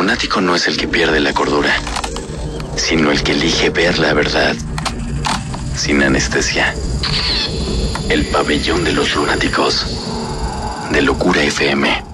lunático no es el que pierde la cordura, sino el que elige ver la verdad sin anestesia. El pabellón de los lunáticos, de Locura FM.